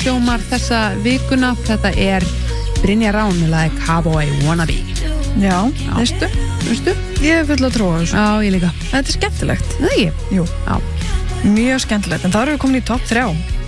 hljómar þessa vikuna. Þetta Brynja Rán með lagi Cowboy Wannabe. Já, veistu? Ég full að trúa þessu. Já, ég líka. Þetta skemmtilegt. Það ekki? Jú. Já. Mjög skemmtilegt, en þá erum við komin í topp 3.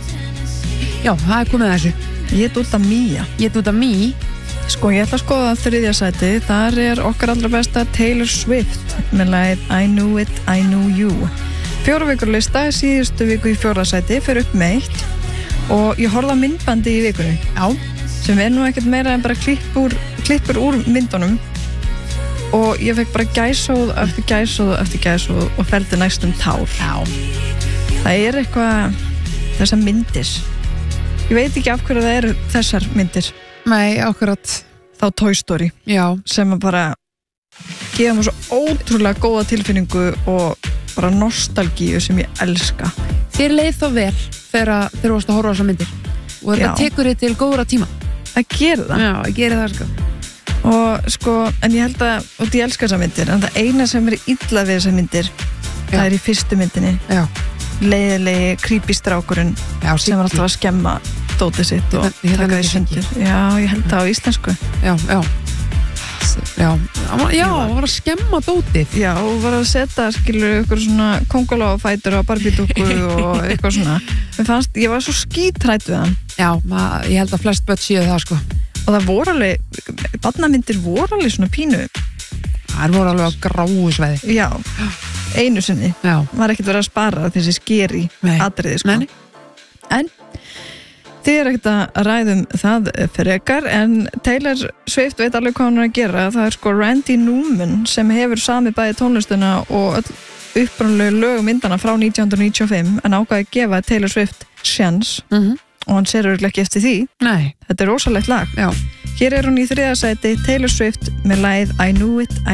Já, það komið þessu. Ég út af Mía. Ég út af Mí. Sko, ég ætla að skoða 3. sæti. Þar okkar allra besta Taylor Swift með lagið I Knew It, I Knew You. 4 vikur lista, síðustu viku í 4. sæti, fer upp með 1. Og ég horfði á myndbandi í vikunni. Já. Sem nú ekkert meira en bara klippur úr myndunum. Og ég fekk bara gæsóð eftir gæsóð og felldi næstum tár. Já. Það eitthvað, þessar myndir. Ég veit ekki af hverju það eru þessar myndir. Nei, akkurat. Þá Toy Story. Já. Sem að bara gefa mér svo ótrúlega góða tilfinningu og bara nostalgíu sem ég elska. Þér leið þá vel þegar þú varst að horfa á þessar myndir. Og þetta tekur þig til góðra tíma. Það gerir það. Já, ég gerir það sko. Og sko, en ég held að, og ég elska þessar myndir, en það eina sem illa við þessar myndir, það í fyrstu myndinni. Já. Leiðilegi, creepy strákurinn sem var alltaf að skemma dótið sitt og taka því sundur. Já, ég held það á íslensku. Já. Já, hann var að skemma dótið. Já, og var að setja, eitthvað svona kóngulófætur á barbídúkku og eitthvað svona. Ég var svo skítrætt við hann. Já, ég held að flest börn séu það sko. Og það voru alveg, barnamyndir voru alveg svona pínu. Það voru alveg á gráu sveiði. Já, einu sinni. Já. Var ekkert verið að spara þessi skeri atriði sko. Nei. En þið ekkert að ræðum það frekar, en Taylor Swift veit alveg hvað hann að gera. Það sko Randy Newman sem hefur samið bæði tónlistina og öll upprunalegu lögmyndana frá 1995 en ákvaði að gefa Taylor Swift sjans. Og hann sér örugglega ekki eftir því. Nei. Þetta rosalegt lag. Já. Hér hún í 3. sæti, Taylor Swift með lagið I Knew It,